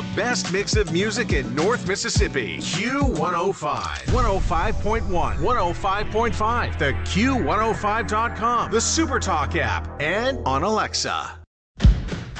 The best mix of music in North Mississippi. Q105. 105.1. 105.5. The Q105.com. The SuperTalk app. And on Alexa.